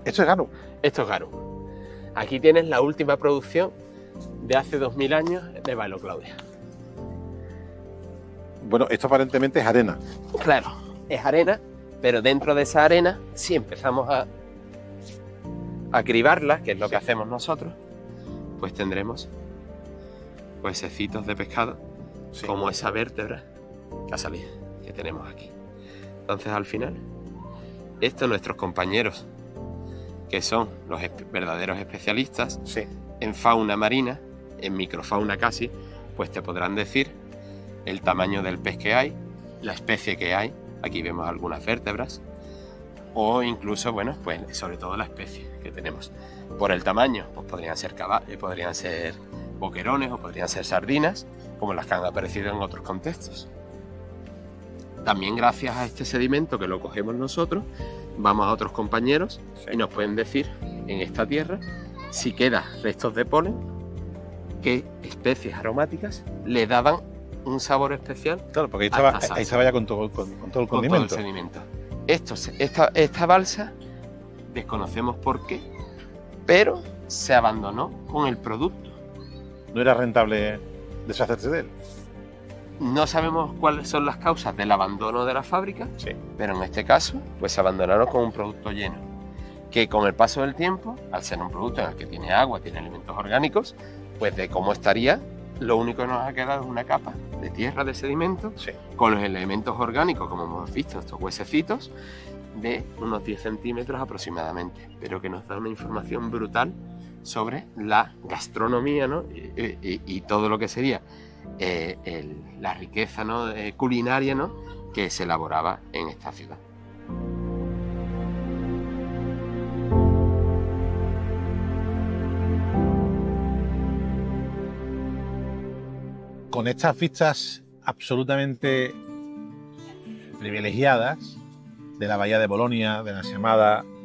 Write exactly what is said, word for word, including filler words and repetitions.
¿Esto es Garum? Esto es Garum. Aquí tienes la última producción de hace dos mil años de Baelo Claudia. Bueno, esto aparentemente es arena. Claro, es arena, pero dentro de esa arena, si empezamos a, a cribarla, que es lo que hacemos nosotros, pues tendremos huesecitos de pescado, sí, como esa vértebra que ha salido, que tenemos aquí. Entonces, al final, estos nuestros compañeros, que son los verdaderos especialistas, sí, en fauna marina, en microfauna casi, pues te podrán decir el tamaño del pez que hay, la especie que hay. Aquí vemos algunas vértebras, o incluso, bueno, pues sobre todo la especie que tenemos. Por el tamaño, pues podrían ser caballos, podrían ser boquerones o podrían ser sardinas, como las que han aparecido en otros contextos. También gracias a este sedimento que lo cogemos nosotros, vamos a otros compañeros, sí, y nos pueden decir en esta tierra si quedan restos de polen, qué especies aromáticas le daban un sabor especial. Claro, porque ahí estaba, ahí estaba ya con todo, con, con todo el con condimento. Todo el sedimento. Esto, esta, esta balsa, desconocemos por qué, pero se abandonó con el producto. ¿No era rentable deshacerse de él? No sabemos cuáles son las causas del abandono de la fábrica, sí, pero en este caso, pues se abandonaron con un producto lleno, que con el paso del tiempo, al ser un producto en el que tiene agua, tiene elementos orgánicos, pues de cómo estaría, lo único que nos ha quedado es una capa de tierra, de sedimento, sí, con los elementos orgánicos, como hemos visto, estos huesecitos, de unos diez centímetros aproximadamente, pero que nos da una información brutal sobre la gastronomía, ¿no? y, y, y todo lo que sería eh, el, la riqueza, ¿no? eh, culinaria, ¿no? que se elaboraba en esta ciudad. Con estas vistas absolutamente privilegiadas de la bahía de Bolonia, de la Ensenada